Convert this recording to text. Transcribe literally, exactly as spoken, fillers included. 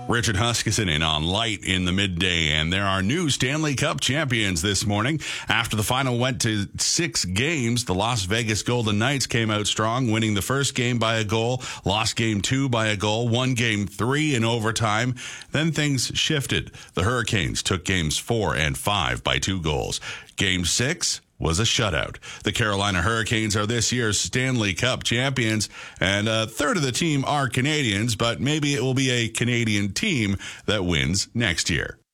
Richard Huskisson in on Light in the midday, and there are new Stanley Cup champions this morning. After the final went to six games, the Las Vegas Golden Knights came out strong, winning the first game by a goal, lost game two by a goal, won game three in overtime. Then things shifted. The Hurricanes took games four and five by two goals. Game six was a shutout. The Carolina Hurricanes are this year's Stanley Cup champions, and a third of the team are Canadians, but maybe it will be a Canadian team that wins next year.